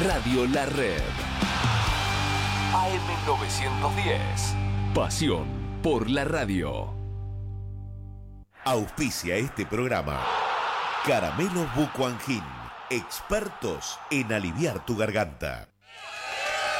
Radio La Red. AM910. Pasión por la radio. Auspicia este programa Caramelos Bucuangín, expertos en aliviar tu garganta.